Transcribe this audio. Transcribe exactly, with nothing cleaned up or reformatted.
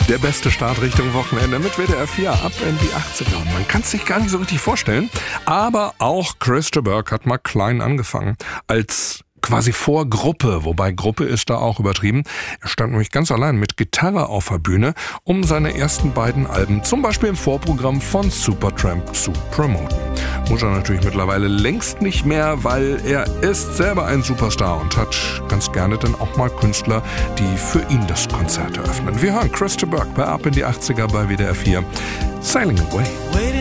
Der beste Start Richtung Wochenende mit W D R vier ab in die achtziger. Man kann es sich gar nicht so richtig vorstellen, aber auch Chris de Burgh hat mal klein angefangen, als quasi Vorgruppe, wobei Gruppe ist da auch übertrieben. Er stand nämlich ganz allein mit Gitarre auf der Bühne, um seine ersten beiden Alben, zum Beispiel im Vorprogramm von Supertramp, zu promoten. Muss er natürlich mittlerweile längst nicht mehr, weil er ist selber ein Superstar und hat ganz gerne dann auch mal Künstler, die für ihn das Konzert eröffnen. Wir hören Chris de Burgh bei Ab in die achtziger bei W D R vier. Sailing Away.